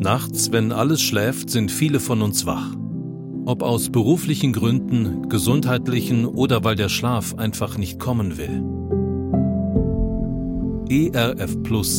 Nachts, wenn alles schläft, sind viele von uns wach. Ob aus beruflichen Gründen, gesundheitlichen oder weil der Schlaf einfach nicht kommen will. ERF Plus